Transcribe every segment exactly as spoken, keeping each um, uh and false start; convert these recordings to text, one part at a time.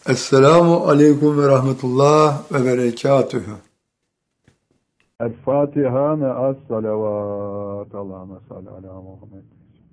Esselamu aleyküm ve rahmetullah ve berekatühü. El Fatiha me'as salavat. Allahümme salli ala Muhammed.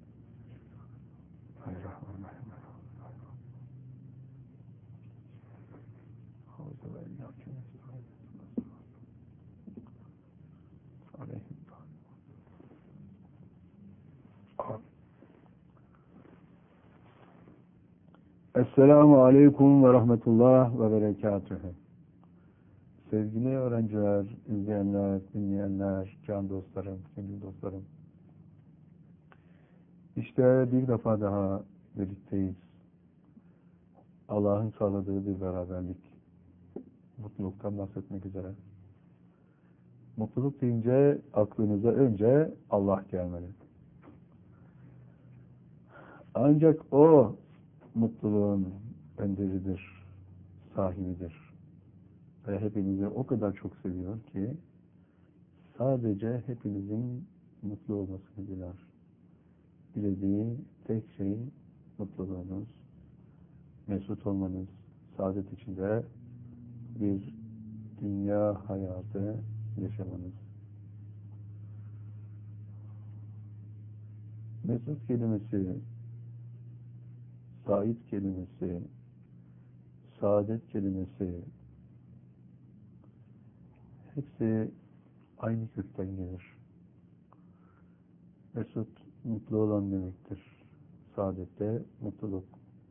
Esselamu aleyküm ve rahmetullah ve berekatühü. Sevgili öğrenciler, izleyenler, dinleyenler, can dostlarım, sevgili dostlarım. İşte bir defa daha birlikteyiz. Allah'ın sağladığı bir beraberlik. Mutluluktan bahsetmek üzere. Mutluluk deyince aklınıza önce Allah gelmeli. Ancak o mutluluğun önderidir, sahibidir. Ve hepinizi o kadar çok seviyor ki sadece hepinizin mutlu olmasını diler. Dilediği tek şey mutluluğunuz, mesut olmanız, saadet içinde bir dünya hayatı yaşamanız. Mesut kelimesi, sait kelimesi, saadet kelimesi hepsi aynı kökten gelir. Mesut, mutlu olan demektir. Saadette mutluluk.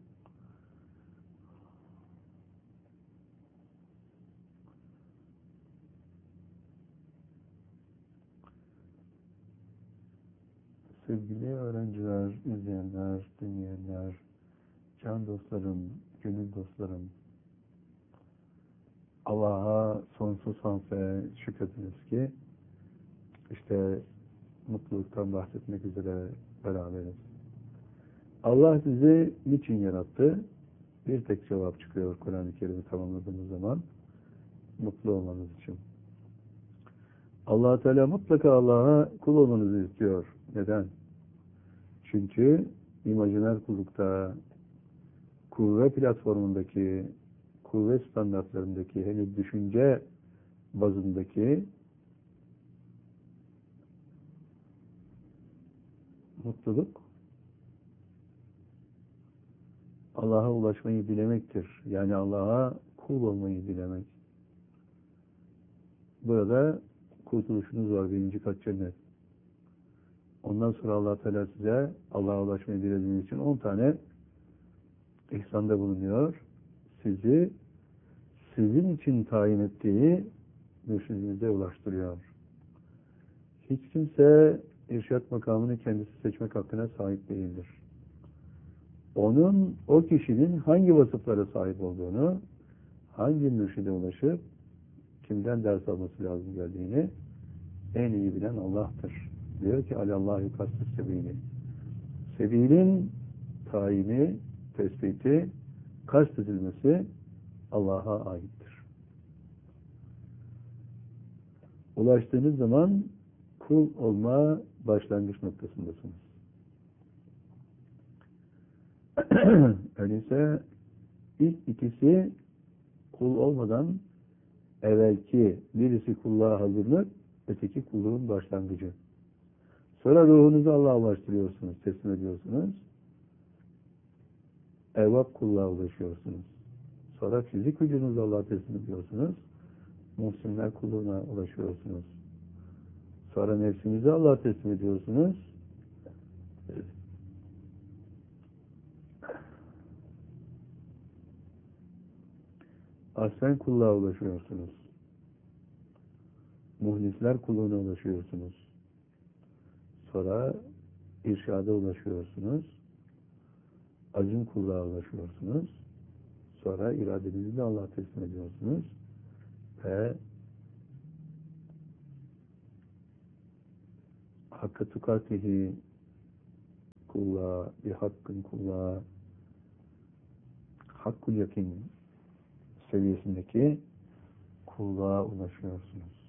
Sevgili öğrenciler, izleyenler, dinleyenler, can dostlarım, gönül dostlarım, Allah'a sonsuz hamd ve şükrediniz ki işte mutluluktan bahsetmek üzere beraberiz. Allah bizi niçin yarattı? Bir tek cevap çıkıyor Kur'an-ı Kerim'i tamamladığımız zaman. Mutlu olmanız için. Allah Teala mutlaka Allah'a kul olmanızı istiyor. Neden? Çünkü imajiner kullukta, kuvve platformundaki, kuvvet standartlarındaki, henüz düşünce bazındaki mutluluk Allah'a ulaşmayı dilemektir. Yani Allah'a kul olmayı dilemek. Burada kurtuluşunuz var. Birinci kat cennet. Ondan sonra Allah Teala size Allah'a ulaşmayı dilediğiniz için on tane ihsanda bulunuyor. Sizi sizin için tayin ettiği mürşidinize ulaştırıyor. Hiç kimse irşat makamını kendisi seçmek hakkına sahip değildir. Onun, o kişinin hangi vasıflara sahip olduğunu, hangi mürşide ulaşıp kimden ders alması lazım geldiğini en iyi bilen Allah'tır. Diyor ki alallahu kastis sebili. Sebilin tayini, tespiti, kast edilmesi Allah'a aittir. Ulaştığınız zaman kul olma başlangıç noktasındasınız. Öyleyse ilk ikisi kul olmadan evvelki birisi kulluğa hazırlık, öteki kulluğun başlangıcı. Sonra ruhunuzu Allah'a ulaştırıyorsunuz, teslim ediyorsunuz. Evvap kulluğa ulaşıyorsunuz. Sonra fizik vücudunuzu Allah'a teslim ediyorsunuz. Muhsinler kulluğuna ulaşıyorsunuz. Sonra nefsinizi Allah'a teslim ediyorsunuz. Aslen kulluğa ulaşıyorsunuz. Muhlisler kulluğuna ulaşıyorsunuz. Sonra irşada ulaşıyorsunuz. Azim kulluğa ulaşıyorsunuz. Sonra iradenizi de Allah'a teslim ediyorsunuz. Ve hakka tukatihi kulluğa, bir hakkın kulluğa, hakkul yakin seviyesindeki kulluğa ulaşıyorsunuz.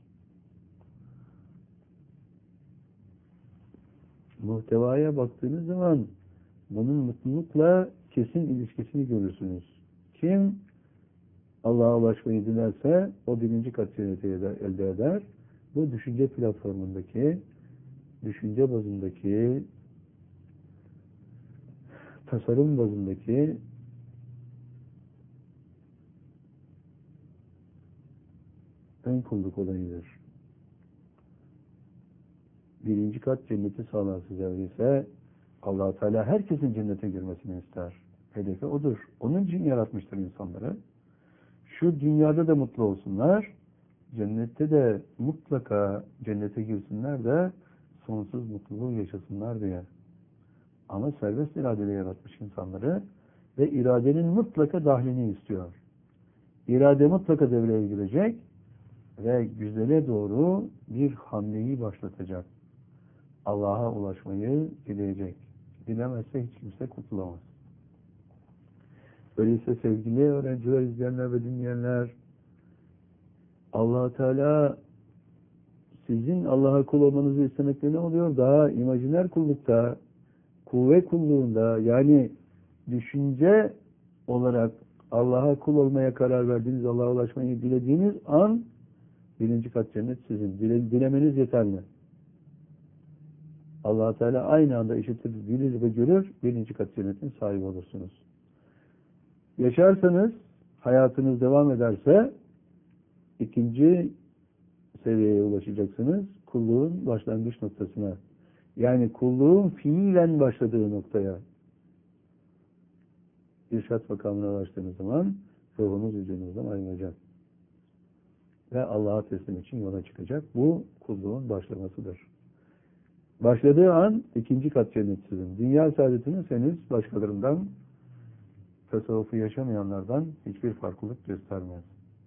Muhtevaya baktığınız zaman bunun mutlulukla kesin ilişkisini görürsünüz. Kim Allah'a ulaşmayı dilerse o birinci kat cenneti elde eder. Bu düşünce platformundaki, düşünce bazındaki, tasarım bazındaki ön kulluk olayıdır. Birinci kat cenneti sağlar size, öyleyse Allah Teala herkesin cennete girmesini ister. Hedefi odur. Onun için yaratmıştır insanları. Şu dünyada da mutlu olsunlar, cennette de mutlaka cennete girsinler de sonsuz mutluluğu yaşasınlar diye. Ama serbest iradeyle yaratmış insanları ve iradenin mutlaka dahlini istiyor. İrade mutlaka devreye girecek ve güzele doğru bir hamleyi başlatacak. Allah'a ulaşmayı dileyecek. Dilemezse hiç kimse kurtulamaz. Öyleyse sevgili öğrenciler, izleyenler ve dinleyenler, Allah Teala sizin Allah'a kul olmanızı istemekte ne oluyor? Daha imajiner kullukta, kuvve kulluğunda, yani düşünce olarak Allah'a kul olmaya karar verdiğiniz, Allah'a ulaşmayı dilediğiniz an birinci kat cennet sizin. Dile, dilemeniz yeterli. Allah Teala aynı anda işitir, bilir ve görür, birinci kat cennetin sahibi olursunuz. Yaşarsanız, hayatınız devam ederse ikinci seviyeye ulaşacaksınız. Kulluğun başlangıç noktasına. Yani kulluğun fiilen başladığı noktaya. İrşad makamına ulaştığınız zaman ruhunuz üzerinizden ayrılacak. Ve Allah'a teslim için yola çıkacak. Bu kulluğun başlamasıdır. Başladığı an ikinci kat cennet sizin. Dünya saadetiniz henüz başkalarından, tasavvufu yaşamayanlardan hiçbir farklılık göstermez.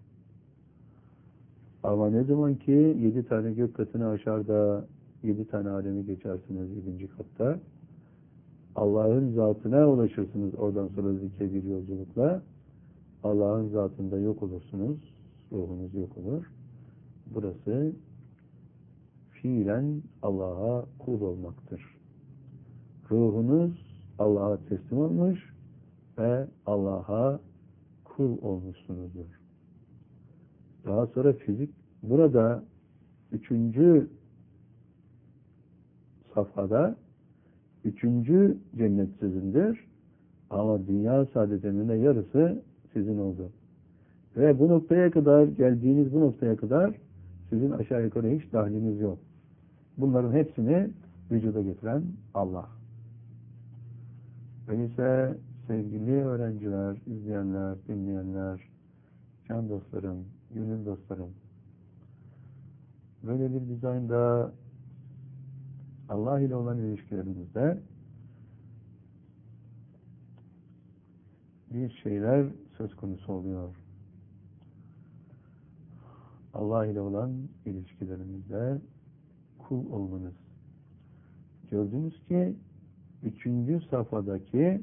Ama ne zaman ki yedi tane gök katını aşar da yedi tane alemi geçersiniz yedinci katta, Allah'ın zatına ulaşırsınız oradan sonra zikre bir yolculukla. Allah'ın zatında yok olursunuz. Ruhunuz yok olur. Burası fiilen Allah'a kul olmaktır. Ruhunuz Allah'a teslim olmuş ve Allah'a kul olmuşsunuzdur. Daha sonra fizik, burada üçüncü safhada üçüncü cennet sizindir. Ama dünya saadetinin de yarısı sizin oldu. Ve bu noktaya kadar, geldiğiniz bu noktaya kadar sizin aşağı yukarı hiç dahliniz yok. Bunların hepsini vücuda getiren Allah. Öyleyse sevgili öğrenciler, izleyenler, dinleyenler, can dostlarım, gönül dostlarım, böyle bir dizaynda Allah ile olan ilişkilerimizde bir şeyler söz konusu oluyor. Allah ile olan ilişkilerimizde kul olmanız. Gördünüz ki üçüncü safhadaki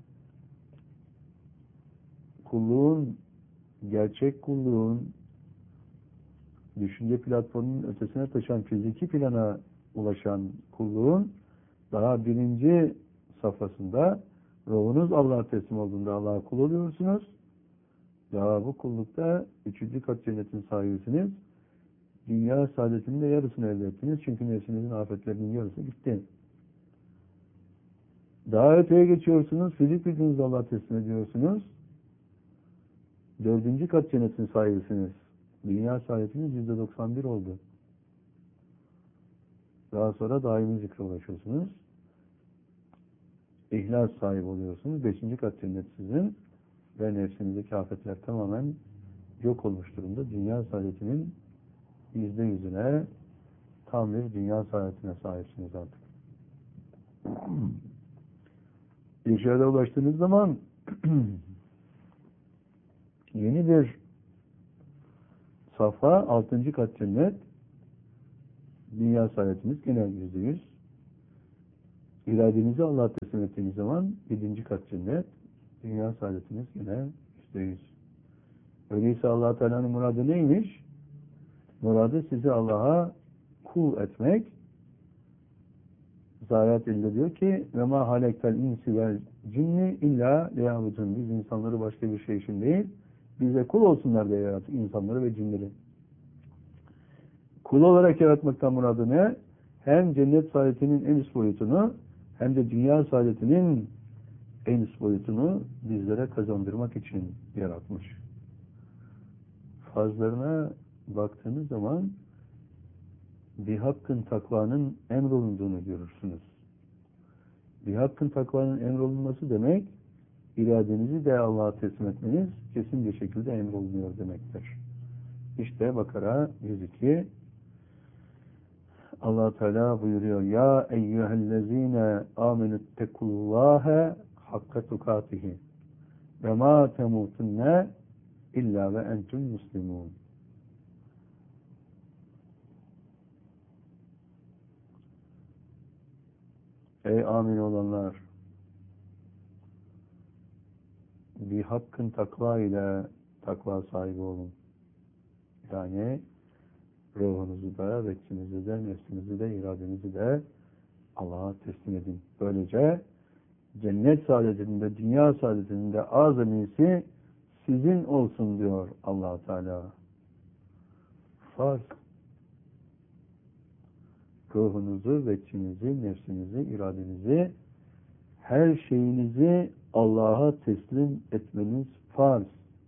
kulluğun, gerçek kulluğun düşünce platformunun ötesine taşan fiziki plana ulaşan kulluğun daha birinci safhasında ruhunuz Allah'a teslim olduğunda Allah'a kul oluyorsunuz. Daha bu kullukta üçüncü kat cennetin sahibisiniz. Dünya saadetinin de yarısını elde ettiniz. Çünkü nefsinizin afetlerinin yarısı gitti. Daha öteye geçiyorsunuz. Fizik gücünüzü Allah'a teslim ediyorsunuz. Dördüncü kat cennetin sahibisiniz. Dünya saadetiniz yüzde doksan bir oldu. Daha sonra daimi zikre ulaşıyorsunuz. İhlas sahibi oluyorsunuz. Beşinci kat cennet sizin ve nefsinizdeki afetler tamamen yok olmuş durumda. Dünya saadetinin yüzde yüzüne, tam bir dünya saadetine sahipsiniz artık. İrşada ulaştığınız zaman yeni bir safha, altıncı kat cennet, dünya saadetiniz genel yüzde yüz. İradenizi Allah'a teslim ettiğiniz zaman yedinci kat cennet, dünya saadetiniz gene yüzde yüz. Öyleyse Allah Teala'nın muradı neymiş? Muradı sizi Allah'a kul etmek. Zayiat elinde diyor ki ve ma halektel insi vel cinni illa liyabudun. Biz insanları başka bir şey için değil, bize kul olsunlar diye yarattı insanları ve cinleri. Kul olarak yaratmaktan muradı ne? Hem cennet saadetinin en üst boyutunu hem de dünya saadetinin en üst boyutunu bizlere kazandırmak için yaratmış. Farzlarına baktığınız zaman bir hakkın takvanın emrolunduğunu görürsünüz. Bir hakkın takvanın emrolunması demek, iradenizi de Allah'a teslim etmeniz kesin bir şekilde emrolunuyor demektir. İşte Bakara yüz iki Allah Teala buyuruyor: Ya eyyühellezine amenüttekullâhe hakka tukatihi ve ma temutunne illa ve entüm muslimun. Ey amin olanlar! Bir hakkın takva ile takva sahibi olun. Yani ruhunuzu da, veçinizi de, nefsinizi de, iradenizi de Allah'a teslim edin. Böylece cennet saadetinde, dünya saadetinde azamisi sizin olsun diyor Allah Teala. Farz. Ruhunuzu, veçinizi, nefsinizi, iradenizi, her şeyinizi Allah'a teslim etmeniz farz.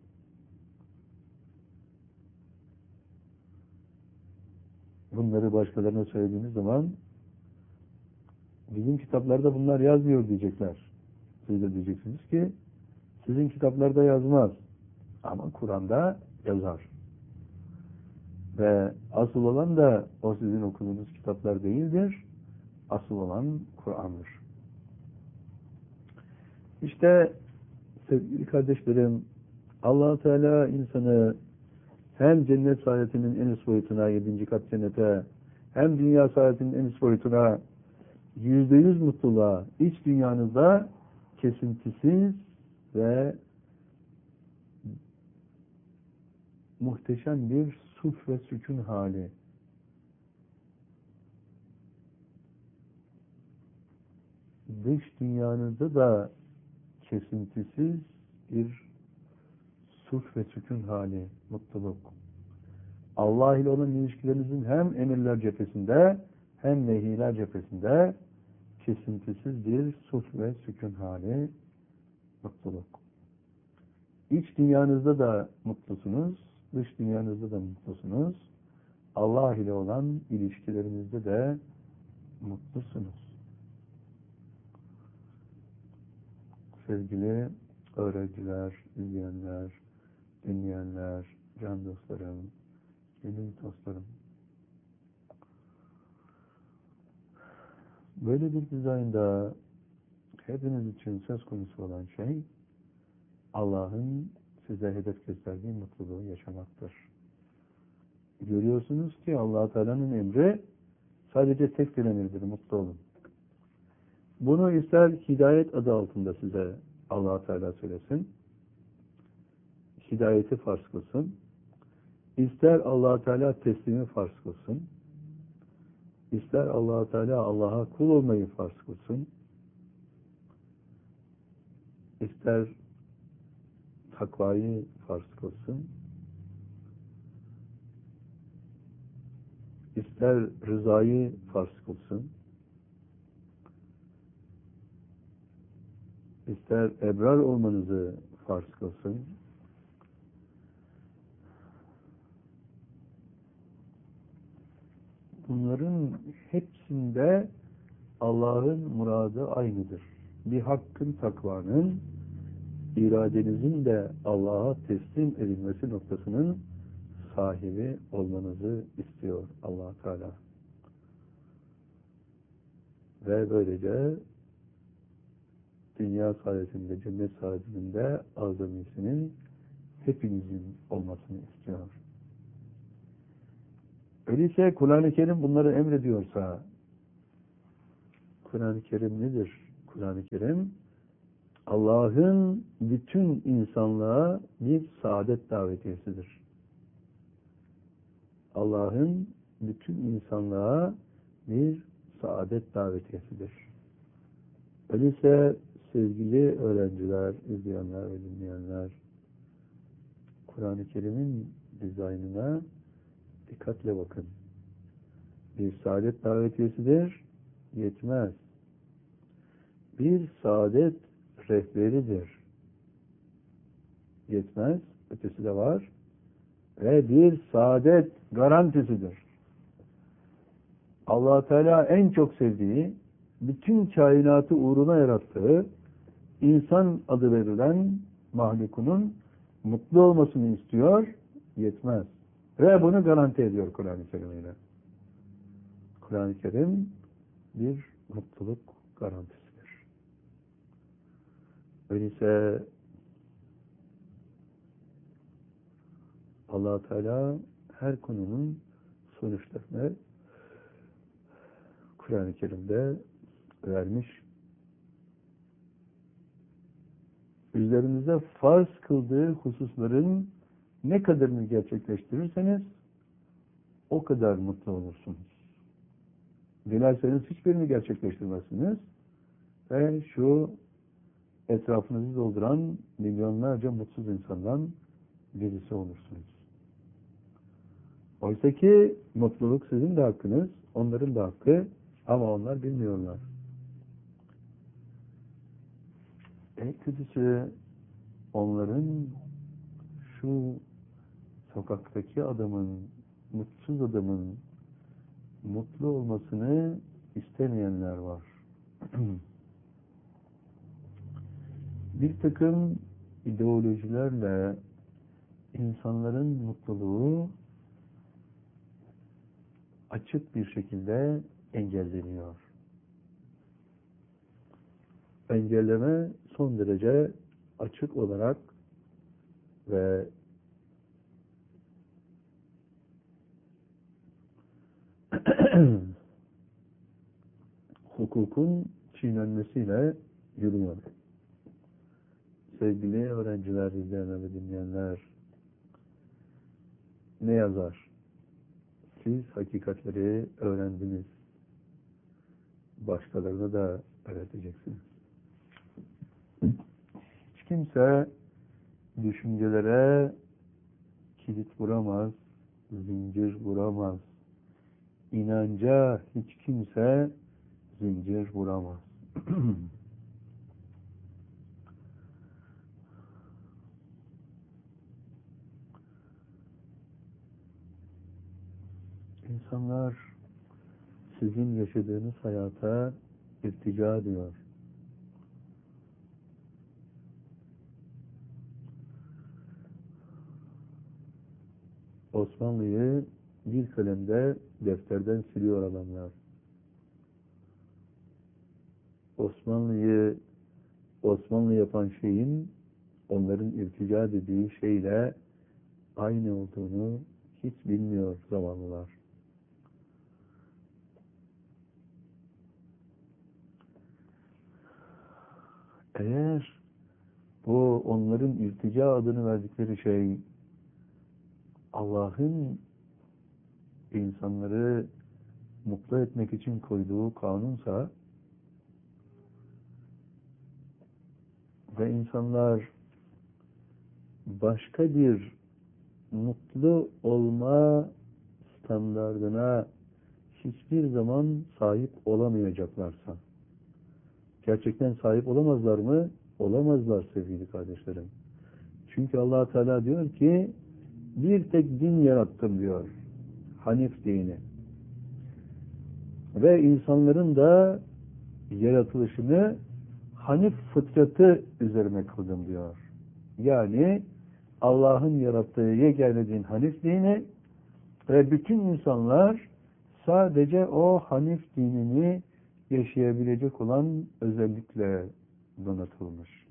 Bunları başkalarına söylediğiniz zaman bizim kitaplarda bunlar yazmıyor diyecekler. Siz de diyeceksiniz ki sizin kitaplarda yazmaz. Ama Kur'an'da yazar. Ve asıl olan da o sizin okuduğunuz kitaplar değildir. Asıl olan Kur'an'dır. İşte sevgili kardeşlerim, Allah Teala insanı hem cennet saadetinin en üst boyutuna, yedinci kat cennete, hem dünya saadetinin en üst boyutuna, yüzde yüz mutluluğa, iç dünyanızda kesintisiz ve muhteşem bir sulh ve sükun hali. Dış dünyanızda da kesintisiz bir sulh ve sükun hali, mutluluk. Allah ile olan ilişkilerinizin hem emirler cephesinde hem nehiler cephesinde kesintisiz bir sulh ve sükun hali, mutluluk. İç dünyanızda da mutlusunuz, dış dünyanızda da mutlusunuz. Allah ile olan ilişkilerinizde de mutlusunuz. Sevgili öğrenciler, izleyenler, dinleyenler, can dostlarım, gönül dostlarım. Böyle bir dizaynda hepiniz için söz konusu olan şey Allah'ın size hedef gösterdiği mutluluğu yaşamaktır. Görüyorsunuz ki Allah Teala'nın emri sadece tek bir emirdir, mutlu olun. Bunu ister hidayet adı altında size Allah Teala söylesin, hidayeti farz kılsın, ister Allah Teala teslimi farz kılsın, ister Allah Teala Allah'a kul olmayı farz kılsın, ister takvayı farz kılsın, ister rızayı farz kılsın, ister ebrar olmanızı farz kılsın, bunların hepsinde Allah'ın muradı aynıdır. Bir hakkın takvanın, iradenizin de Allah'a teslim edilmesi noktasının sahibi olmanızı istiyor Allah Teala. Ve böylece dünya saadetinde, cennet saadetinde azamisinin hepinizin olmasını istiyor. Öyleyse Kur'an-ı Kerim bunları emrediyorsa, Kur'an-ı Kerim nedir? Kur'an-ı Kerim Allah'ın bütün insanlığa bir saadet davetiyesidir. Allah'ın bütün insanlığa bir saadet davetiyesidir. Öyleyse sevgili öğrenciler, izleyenler ve dinleyenler, Kur'an-ı Kerim'in dizaynına dikkatle bakın. Bir saadet davetiyesidir, yetmez. Bir saadet rehberidir, yetmez. Ötesi de var. Ve bir saadet garantisidir. Allah Teala en çok sevdiği, bütün kainatı uğruna yarattığı, insan adı verilen mahlukunun mutlu olmasını istiyor, yetmez. Ve bunu garanti ediyor Kur'an-ı Kerim'le. Kur'an-ı Kerim bir mutluluk garantisidir. Öyleyse Allah Teala her konunun sonuçlarını Kur'an-ı Kerim'de vermiş. Üzerinize farz kıldığı hususların ne kadarını gerçekleştirirseniz o kadar mutlu olursunuz. Dilerseniz hiçbirini gerçekleştirmezsiniz ve şu etrafınızı dolduran milyonlarca mutsuz insandan birisi olursunuz. Oysa ki mutluluk sizin de hakkınız, onların da hakkı, ama onlar bilmiyorlar. En kötüsü onların şu sokaktaki adamın, mutsuz adamın mutlu olmasını istemeyenler var. Bir takım ideolojilerle insanların mutluluğu açık bir şekilde engelleniyor. Engelleme son derece açık olarak ve hukukun çiğnenmesiyle yürüyor. Sevgili öğrenciler, izleyenler ve dinleyenler, ne yazar? Siz hakikatleri öğrendiniz. Başkalarına da öğreteceksiniz. Hiç kimse düşüncelere kilit vuramaz, zincir vuramaz. İnanca hiç kimse zincir vuramaz. İnsanlar sizin yaşadığınız hayata irtica ediyor. Osmanlı'yı bir kalemde defterden siliyor adamlar. Osmanlı'yı Osmanlı yapan şeyin onların irtica dediği şeyle aynı olduğunu hiç bilmiyor zamanlılar. Eğer bu onların irtica adını verdikleri şey Allah'ın insanları mutlu etmek için koyduğu kanunsa ve insanlar başka bir mutlu olma standardına hiçbir zaman sahip olamayacaklarsa, gerçekten sahip olamazlar mı? Olamazlar sevgili kardeşlerim. Çünkü Allah Teala diyor ki bir tek din yarattım diyor. Hanif dini. Ve insanların da yaratılışını Hanif fıtratı üzerine kıldım diyor. Yani Allah'ın yarattığı yegane din Hanif dini ve bütün insanlar sadece o Hanif dinini yaşayabilecek olan özellikle donatılmış.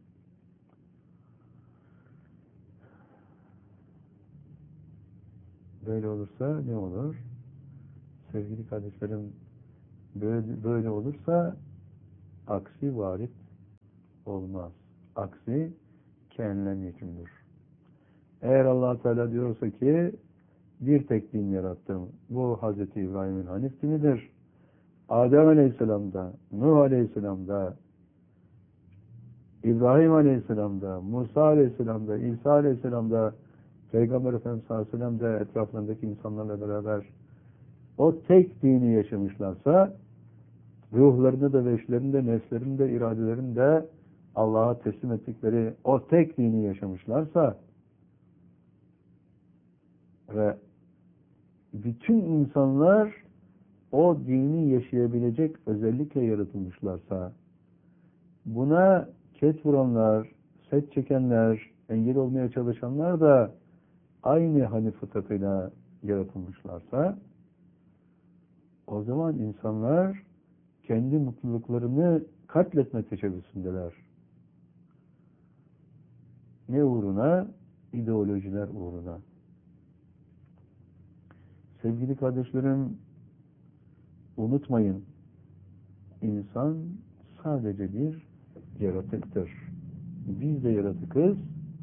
Böyle olursa ne olur? Sevgili kardeşlerim, böyle, böyle olursa aksi varit olmaz. Aksi kendinden yekimdir. Eğer Allah Teala diyorsa ki bir tek din yarattım. Bu Hazreti İbrahim'in Hanif dinidir. Adem Aleyhisselam'da, Nuh Aleyhisselam'da, İbrahim Aleyhisselam'da, Musa Aleyhisselam'da, İsa Aleyhisselam'da Peygamber Efendimiz sallallahu aleyhi ve sellem de etraflarındaki insanlarla beraber o tek dini yaşamışlarsa, ruhlarını da, veşlerini de, nefslerini de, iradelerini de Allah'a teslim ettikleri o tek dini yaşamışlarsa ve bütün insanlar o dini yaşayabilecek özellikle yaratılmışlarsa, buna ket vuranlar, set çekenler, engel olmaya çalışanlar da aynı hani fıtratıyla yaratılmışlarsa, o zaman insanlar kendi mutluluklarını katletme teşebbüsündeler. Ne uğruna? İdeolojiler uğruna. Sevgili kardeşlerim, unutmayın, insan sadece bir yaratıktır. Biz de yaratıkız.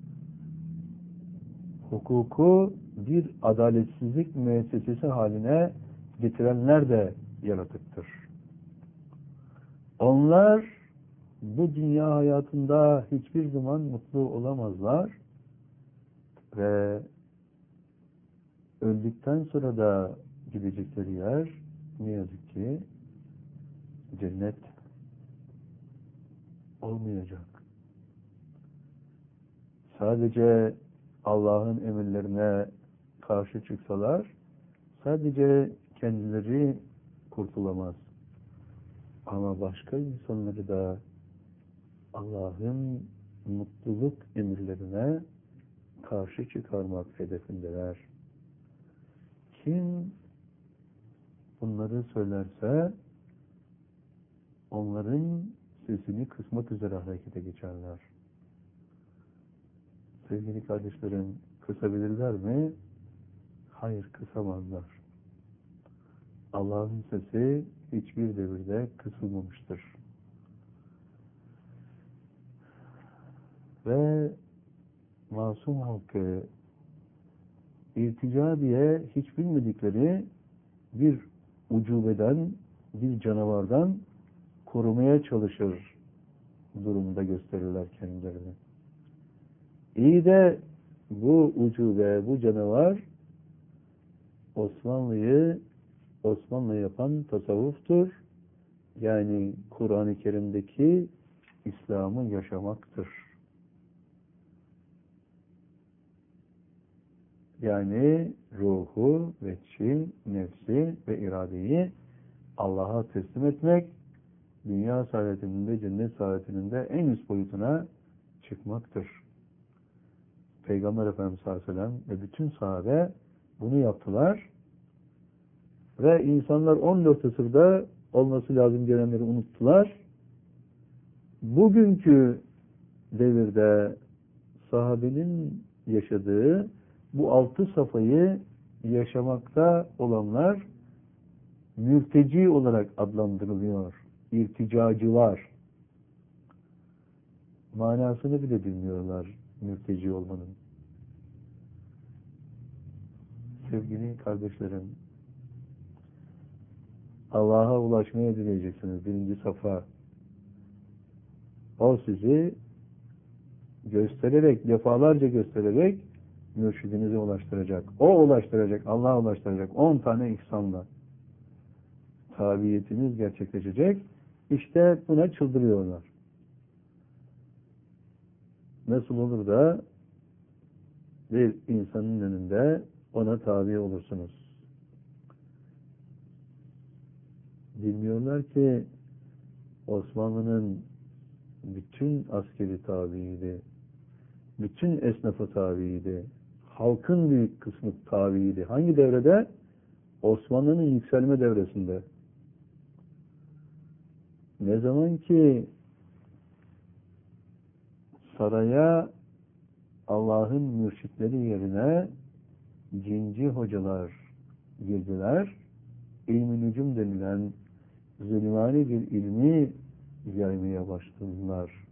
Hukuku bir adaletsizlik müessesesi haline getirenler de yaratıktır. Onlar bu dünya hayatında hiçbir zaman mutlu olamazlar ve öldükten sonra da gidecekleri yer ne yazık ki cennet olmayacak. Sadece Allah'ın emirlerine karşı çıksalar sadece kendileri kurtulamaz. Ama başka insanları da Allah'ın mutluluk emirlerine karşı çıkarmak hedefindeler. Kim bunları söylerse onların sesini kısmak üzere harekete geçerler. Sevgili kardeşlerim, kısabilirler mi? Hayır, kısamazlar. Allah'ın sesi hiçbir devirde kısılmamıştır. Ve masum halkı irtica diye hiç bilmedikleri bir ucubeden, bir canavardan korumaya çalışır durumda gösterirler kendilerini. İyi de bu ucube, bu canavar Osmanlı'yı Osmanlı yapan tasavvuftur. Yani Kur'an-ı Kerim'deki İslam'ı yaşamaktır. Yani ruhu, veçi, nefsi ve iradeyi Allah'a teslim etmek, dünya saadetinin de cennet saadetinin de en üst boyutuna çıkmaktır. Peygamber Efendimiz sallallahu aleyhi ve sellem ve bütün sahabe bunu yaptılar. Ve insanlar on dört asırda olması lazım gelenleri unuttular. Bugünkü devirde sahabenin yaşadığı bu altı safayı yaşamakta olanlar mürteci olarak adlandırılıyor. İrticacılar. Manasını bile bilmiyorlar mürteci olmanın. Sevgili kardeşlerim, Allah'a ulaşmaya dileyeceksiniz. Birinci safa. O sizi göstererek, defalarca göstererek mürşidinize ulaştıracak. O ulaştıracak, Allah ulaştıracak. On tane ihsanla. Tabiyetiniz gerçekleşecek. İşte buna çıldırıyorlar. Nasıl olur da bir insanın önünde ona tabi olursunuz? Bilmiyorlar ki Osmanlı'nın bütün askeri tabiydi. Bütün esnafı tabiydi. Halkın büyük kısmı tabiydi. Hangi devrede? Osmanlı'nın yükselme devresinde. Ne zaman ki saraya Allah'ın mürşitleri yerine cinci hocalar girdiler, ilmi nücum denilen zulmani bir ilmi yaymaya başladılar.